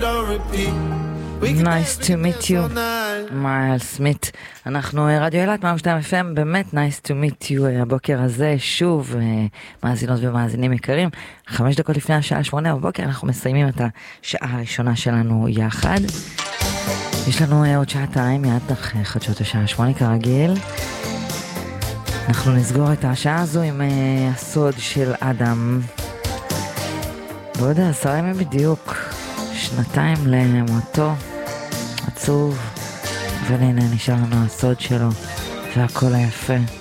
Nice to meet you, מייל סמית. אנחנו רדיו אילת, 102 FM, באמת nice to meet you הבוקר הזה, שוב, מאזינות ומאזינים יקרים, 5 דקות לפני השעה 8 בבוקר, אנחנו מסיימים את השעה הראשונה שלנו יחד. יש לנו עוד שעתיים, מיד אחרי חדשות השעה 8 כרגיל. אנחנו נסגור את השעה הזו עם הסוד של אדם. בעוד 10 ימים בדיוק, 2 למותו, עצוב, אבל הנה נשאר לנו הסוד שלו והכל היפה.